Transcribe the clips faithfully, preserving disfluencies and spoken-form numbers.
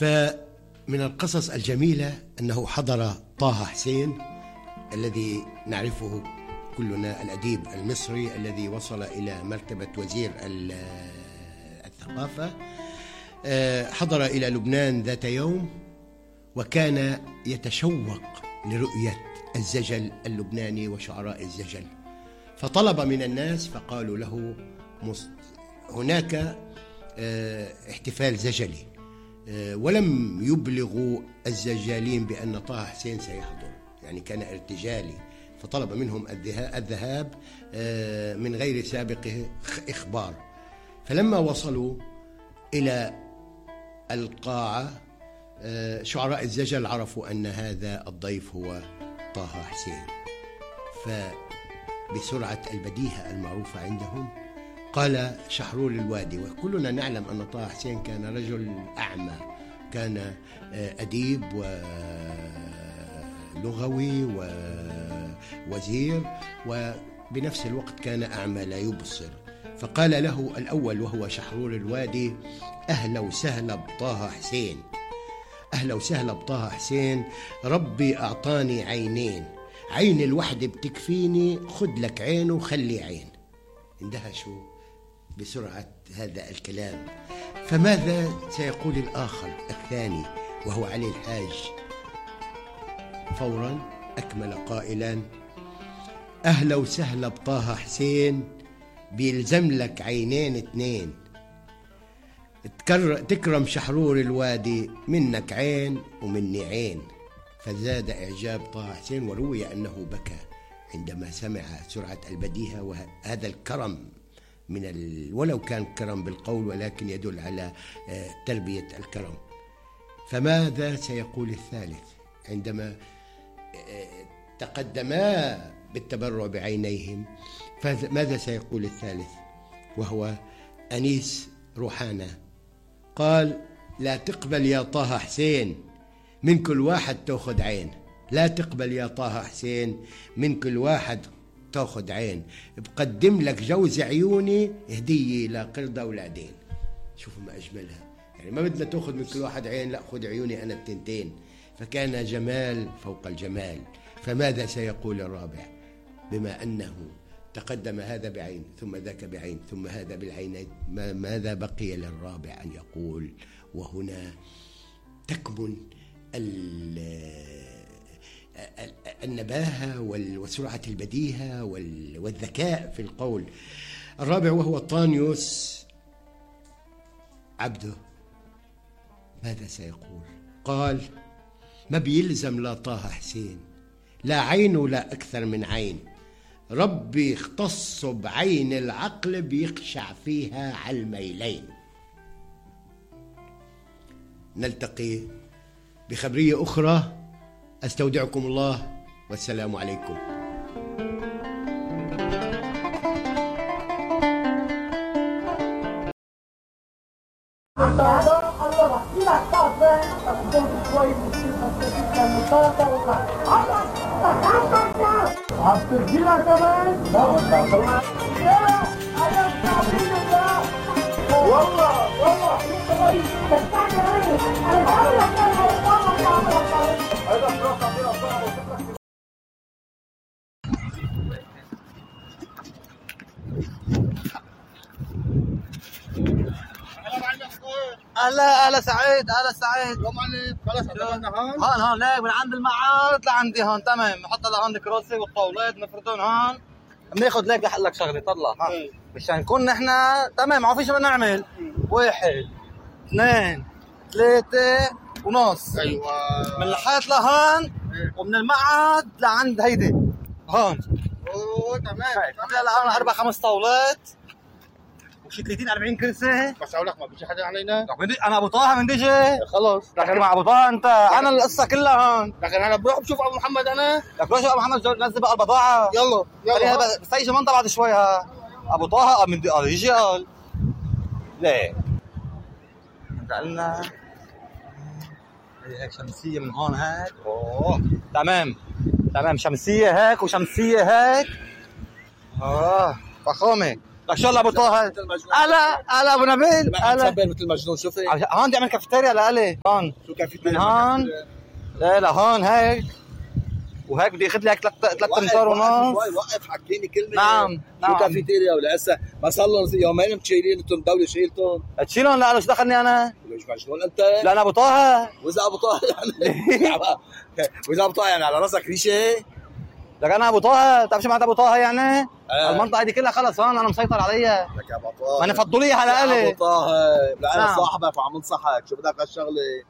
فمن القصص الجميلة أنه حضر طه حسين الذي نعرفه كلنا، الأديب المصري الذي وصل إلى مرتبة وزير الثقافة، حضر إلى لبنان ذات يوم وكان يتشوق لرؤية الزجل اللبناني وشعراء الزجل، فطلب من الناس فقالوا له هناك احتفال زجلي، ولم يبلغوا الزجالين بأن طه حسين سيحضر، يعني كان ارتجالي، فطلب منهم الذهاب من غير سابق إخبار. فلما وصلوا إلى القاعة شعراء الزجل عرفوا أن هذا الضيف هو طه حسين، فبسرعة البديهة المعروفة عندهم قال شحرور الوادي، وكلنا نعلم أن طه حسين كان رجل أعمى، كان أديب ولغوي ووزير وبنفس الوقت كان أعمى لا يبصر، فقال له الأول وهو شحرور الوادي أهلا وسهلا بطه حسين، أهلا وسهلا بطه حسين، ربي أعطاني عينين، عين الوحدة بتكفيني، خد لك عين وخلي عين. اندهشوا بسرعة هذا الكلام، فماذا سيقول الآخر الثاني وهو علي الحاج؟ فورا أكمل قائلا أهلا وسهلا بطه حسين، بيلزم لك عينين اتنين، تكرم شحرور الوادي، منك عين ومني عين. فزاد إعجاب طه حسين، وروي أنه بكى عندما سمع سرعة البديهة وهذا الكرم من ال... ولو كان كرم بالقول ولكن يدل على تربية الكرم. فماذا سيقول الثالث عندما تقدما بالتبرع بعينيهم؟ فماذا سيقول الثالث وهو أنيس روحانة؟ قال لا تقبل يا طه حسين، من كل واحد تأخذ عين، لا تقبل يا طه حسين، من كل واحد تأخذ عين، بقدم لك جوز عيوني هدية لقردة ولعدين. شوفوا ما أجملها، يعني ما بدنا تأخذ من كل واحد عين، لا خذ عيوني أنا التنتين. فكان جمال فوق الجمال. فماذا سيقول الرابع بما أنه تقدم هذا بعين ثم ذاك بعين ثم هذا بالعينين؟ ماذا بقي للرابع أن يقول؟ وهنا تكمن النباهة وسرعة البديهة والذكاء في القول. الرابع وهو طانيوس عبده، ماذا سيقول؟ قال ما بيلزم لا طه حسين لا عين ولا أكثر من عين، ربي اختص بعين العقل بيخشع فيها على الميلين. نلتقي بخبرية أخرى، أستودعكم الله والسلام عليكم. عالتسجيلة كمان؟ والله والله اهلا اهلا سعيد، اهلا سعيد. يوم عليك خلص عندنا هون هون هون ليك من عند المعاد لعندي هون، تمام. نحط لهون الكراسي والطاولات نفردهم هون، بناخذ ليك لحق لك شغله طلع ها مشان نكون نحن تمام. ما في شيء بدنا نعمل، واحد اثنين ثلاثة ونص. ايوه من الحيط لهون ومن المعاد لعند هيدي هون. اوه تمام. هلا هون اربع خمس طاولات وشي ثلاثين أربعين كرسي. بس اقول لك ما بيجي حدا علينا. انا ابو طه من ديجي خلص. لكن مع ابو طه انت انا القصه كلها هون. لكن انا بروح بشوف ابو محمد. انا لك روح شوف ابو محمد نزل بقى البضاعه. يلا يلا بس هي منطقه بعد شوي. ها ابو طه من قال يجي قال ليه انت قلنا هيك شمسيه من هون هيك. اوه تمام تمام، شمسيه هيك وشمسيه هيك. اه فخامه. لك شو ابو طه؟ هلا هلا ابو نبيل هلا مثل مجنون شوفي هون بدي اعمل كافيتيريا لالي هون شو كافيتيريا من هون لا لا هون هيك وهيك بدي اخذ لك ثلاث ثلاث امتار ونص. وقف حكيني كلمه. نعم شو نعم كافيتيريا ولا هسه ما صار لهم يومين مشيلين انتم الدوله شيلتهم. تشيلهم لا شو دخلني انا؟ ليش مجنون انت؟ لا انا ابو طه. واذا ابو طه يعني واذا ابو طه يعني على راسك ريشه؟ لك انا ابو طه، بتعرف شو معناتها ابو طه يعني؟ آه. المنطقه دي كلها خلص هون انا مسيطر عليها. لك يا ابو طه ما انا فضلوا على الي. ابو طه لا انا نعم. صاحبك وعم انصحك، شو بدك هالشغله؟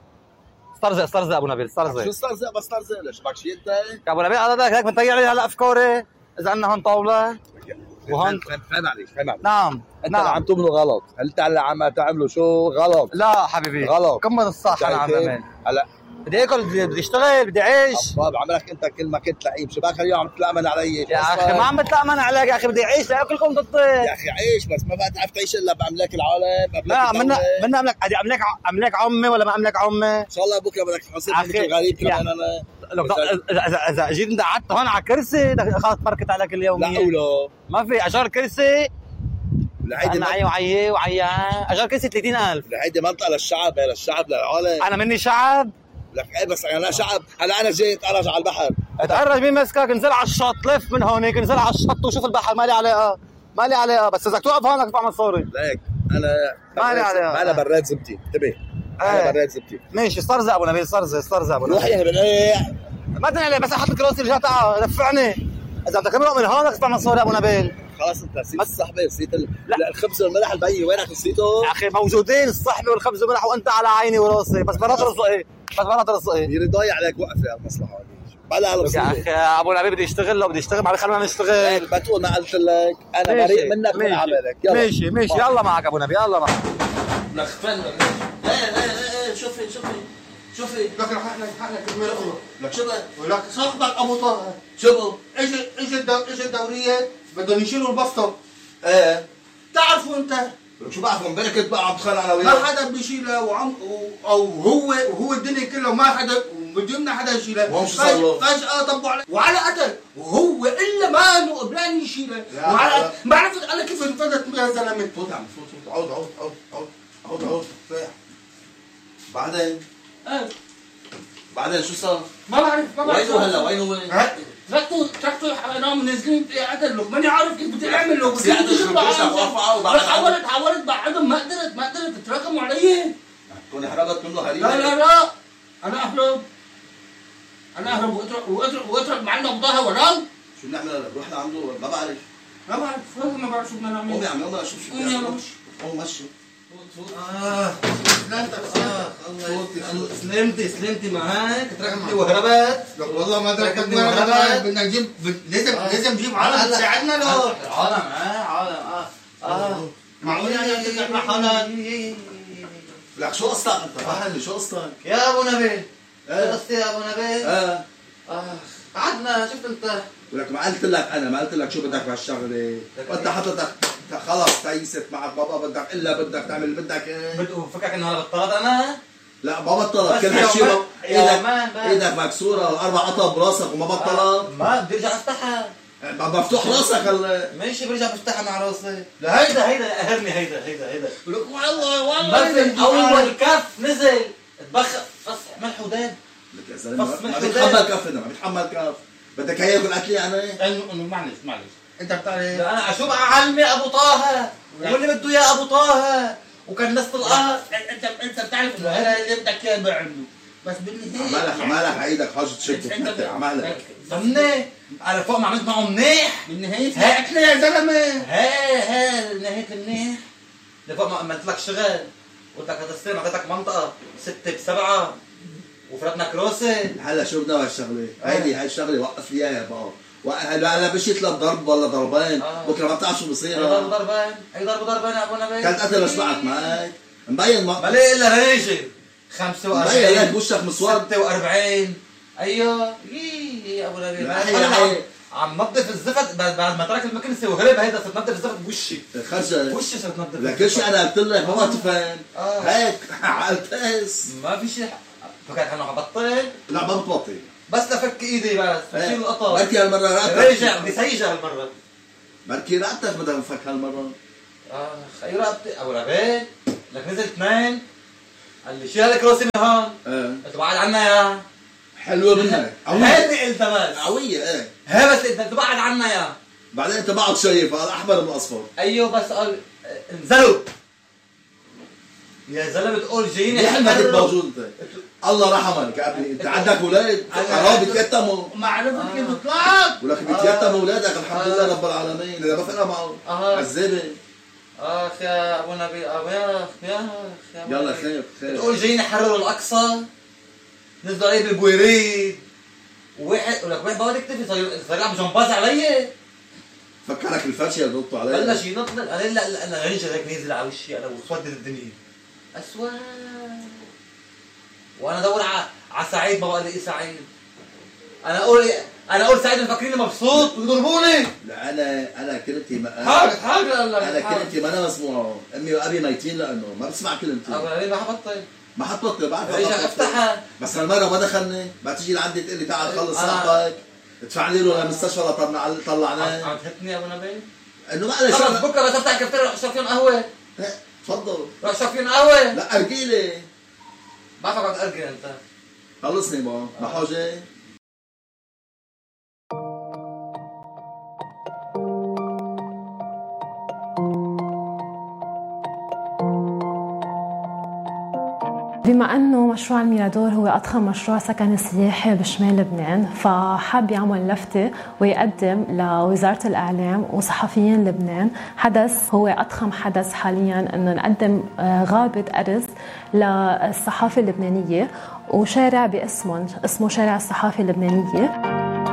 استرزق استرزق ابو نبيل استرزق. شو استرزق بس استرزق ليش بدك شيء انت؟ يا ابو نبيل هذا هيك بنطيع لي هلا افكاري اذا عندنا هون طاوله وهون فهم عليك فهم عليك. نعم انت نعم. اللي عم تعمله غلط، انت اللي عم تعمله شو غلط. لا حبيبي غلط. كمل الصح انا عم بعمل. هلا بدي اكل بدي بدي اشتغل بدي اعيش. طيب عملك انت كل ما كنت لعيب، شباك اليوم عم تتلامن علي. يا اخي ما عم بتلامن عليك يا اخي بدي اعيش لاكلكم ضدي. يا اخي عيش بس ما بقى تعرف تعيش الا باملاك العالم. لا منا منا املك ادي املك املك عمي ولا ما املك عمي؟ ان شاء الله بكره بدك تحصل مثل غريب كمان انا. لو اذا اذا جيت انت قعدت هون على كرسي خلص بركت عليك اليوميه. لا ولا ما في اجار كرسي. هيدي انا عي وعي وعي اجار كرسي ثلاثين ألف. هيدي منطقه للشعب، هي للشعب للعالم. انا مني شعب. لك ايه بس انا شعب. هلا انا جاي اتقرج على البحر. اتقرج مين مسكك؟ انزل على الشط، لف من هونيك انزل على الشط وشوف البحر، ما لي علاقه ما لي علاقه، بس اذا توقف هون بدك تدفع مصاري. ليك انا ما لي علاقه. انا براد زبتي انتبه. انا براد زبتي. ماشي استرزق ابو نبيل استرزق استرزق ابو نبيل. روح يا بنيح. ما تنقلي بس احط لك راسي رجع تعال دفعني. اذا بدك تمرق من هون بدك تدفع مصاري ابو نبيل. خلاص انت نسيت الصحبه، نسيت ال... الخبز والملح البي وينك نسيته؟ يا اخي موجودين الصحبه والخبز والملح وانت على عيني وراسي، بس مرات رزقي بس مرات رزقي. يري ضايع عليك وقفه المصلحه هذه. بلا يا اخي ابو نبيل بدي اشتغل لو بدي اشتغل ما خلينا نشتغل. ما تقول ما قلت لك انا بريء منك من عملك. يلا ماشي ماشي يلا معك ابو نبيل يلا معك. لك فن لا لا لا شوفي شوفي شوفي لك رح احلك حقك المرقه. لك شو بك؟ ولك صاحبك ابو طه شو اجى اجى الدو... اجى الدوريه بدهم يشيلوا البسطه. ايه تعرفوا انت لك شو بعرف امبارح كنت بقى عم تخانق انا ما وياك. حدا بيشيلها وعم او هو وهو الدنيا كلها ما حدا بده لنا حدا يشيلها. وهم شو صار له؟ فجأة طبوا عليه وعلى قتل وهو الا ما انه قبلان يشيلها وعلى ما عرفت انا كيف انفذت يا زلمه. فوت عم فوت فوت عود عود عود عود عود عود طيح. بعدين ايه بعدين شو صار؟ ما بعرف ما بعرف وين هو هلا وين هو؟ تركته تركته انا منزلين قتل له ماني عارف كيف بدي اعمل له. بس يعني شو بدي ارفعه وبعد حاولت حاولت بعدهم ما قدرت ما قدرت تراكموا علي. تكون حرقت منه هريمه. لا لا لا انا اهرب انا اهرب واترك واترك واترك معنا بضاها ورام. شو بنعمل هلا؟ بروح لعنده ما بعرف. ما بعرف والله ما بعرف شو بدنا نعمل. قومي عم يلا شوف شو قومي يلا مشي. قوم مشي. اه سلامتك الله سلمتي سلمتي معك تركتني وهربت. والله ما تركتني تركتني وهربت. بدنا نجيب لازم آه. لازم نجيب عالم تساعدنا له. عالم اه عالم اه اه معقول يعني تطلع حالك. لك شو قصتك انت؟ فهمني شو قصتك؟ يا ابو نبيل شو ايه قصتي يا ابو نبيل؟ اه اه قعدنا شفت انت. ولك ما قلت لك انا ما قلت لك شو بدك بهالشغله، وانت حضرتك خلص تيست معك بابا بدك الا بدك تعمل اللي بدك ايه. بدو فكرك انه هذا بطلت انا؟ لا ما بطلت بس كل هالشيء يومين- ايدك يومين بس. ايدك مكسوره واربع قطب براسك وما بطلت. ما بدي ارجع افتحها. مفتوح راسك هلا. ماشي برجع بفتحها مع راسي. لا هيدا هيدا قهرني هيدا هيدا هيدا. لك والله والله بس اول كف نزل تبخ بس ملح ودان. لك يا زلمه بس ما من بيتحمل كف هنا ما بيتحمل كف. بدك هي ياكل اكل يعني؟ انه انه معلش معلش انت بتعرف لا انا اشوف اعلمي ابو طه واللي بده اياه ابو طه وكان نص القهر. انت انت بتعرف انه هذا اللي بدك اياه بعمله بس بالنهايه عمالك عمالك عيدك حاجه تشد انت عمالك ضمني على فوق ما عملت معه منيح. بالنهايه هاتنا يا زلمه. هي هي نهايه المنيح لفوق ما عملت لك شغل قلت لك هذا السنه اعطيتك منطقه ستة بسبعة وفرتنا كروسه. هلا شو بدنا هالشغله؟ هيدي هاي الشغله وقف لي اياها بقى. هلا هلا مشيت لضرب ولا ضربين آه. بكره ما بتعرف شو بصير. اي ضرب ضربين اي ضرب ضربين يا ابو نبيل. كانت قتل اشبعت معك مبين ما ما ليه الا ريجي خمسة مبين لك وأربعين وشك مسود. ستة وأربعين ايوه يي يا ابو نبيل. لا، هي- انا هي. عم عم نظف الزفت بعد بعد ما ترك المكنسه وهرب هيدا صرت نظف الزفت بوشي. خرجت وشي صرت نظف. لك كل شيء انا قلت لك ما تفهم. آه. هيك عالتاس ما في شيء فكرت انه حبطل لا ما بتبطل. بس لفك ايدي بس بشيل القطر. بركي هالمره راتب رجع بدي سيجة هالمرة. بركي رقبتك بدها تنفك هالمرة. اخ اي رقبتي ابو رغيت لك نزل اثنين قال لي شيل الكروسي من هون. ايه قلت بعد عنا يا حلوة منك. هيدي قلتها بس قوية ايه. هي بس انت تبعد عنا يا بعدين انت بعد شايف الاحمر من الاصفر. ايوه بس قال انزلوا يا زلمه بتقول جايين ليه ما كنت موجود انت؟ الله رحمك يا ابني، انت عندك اولاد حرام بيتيتموا. ما عرفت كيف طلعت ولك بيتيتموا اولادك الحمد لله رب العالمين، اللي ما فرقنا معه عذابه. اخ يا ابو نبيل ابو يا اخ يا اخ يلا خير خير. بتقول جايين يحرروا الاقصى نزلوا عليه بالبويريد وواحد ولك وين بقى تكتفي صار عم جمباز علي فكرك الفرشه اللي ضبطوا عليه بلش ينط انا لا لا انا رنجه هيك نازل على وشي انا وسودت الدنيا اسود وانا ادور على على سعيد ما بقى لي سعيد انا اقول انا اقول سعيد مفكريني مبسوط ويضربوني. لا انا انا كلمتي ما حاجه حاجه انا كلمتي ما انا مسموعه، امي وابي ميتين لانه ما بسمع كلمتي. انا ما حبطت ما حطت بعرف افتحها بس هالمره ما دخلني، ما تيجي لعندي تقول لي تعال خلص صاحبك ادفع لي له للمستشفى لطلع طلعناه. عم تهتني يا ابو نبيل؟ انه ما انا خلص بكره بس افتح الكافتيريا روح اشرب فيهم قهوه. تفضل روح اشرب فيهم قهوه. لا ارجيلي بعرفك عم تأرجل انت. خلصني بابا ما حاجه. بما أنه مشروع الميرادور هو أضخم مشروع سكني سياحي بشمال لبنان، فحب يعمل لفتة ويقدم لوزارة الإعلام وصحفيين لبنان حدث هو أضخم حدث حالياً، أنه نقدم غابة أرز للصحافة اللبنانية وشارع باسمهم اسمه شارع الصحافة اللبنانية.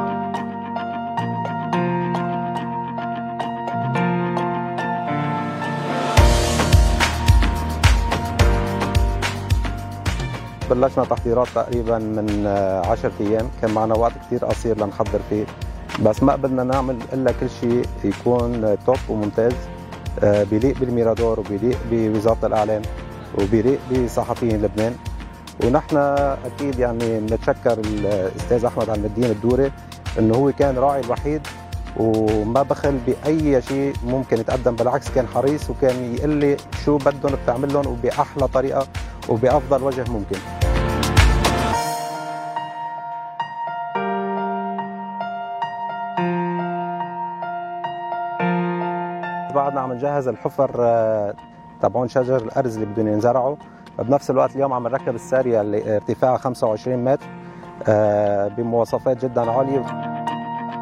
بلشنا تحضيرات تقريبا من عشرة ايام، كان معنا وقت كثير قصير لنحضر فيه، بس ما قبلنا نعمل الا كل شيء يكون توب وممتاز بيليق بالميرادور وبيليق بوزاره الاعلام وبيليق بصحفيين لبنان. ونحن اكيد يعني بنتشكر الاستاذ احمد عم الدين الدوري انه هو كان راعي الوحيد وما بخل باي شيء ممكن يتقدم، بالعكس كان حريص وكان يقول لي شو بدهم بتعمل لهم وباحلى طريقه وبافضل وجه ممكن. بعدنا عم نجهز الحفر تبعون شجر الارز اللي بدهم ينزرعوا، بنفس الوقت اليوم عم نركب الساريه اللي ارتفاعها خمسة وعشرين متر بمواصفات جدا عاليه.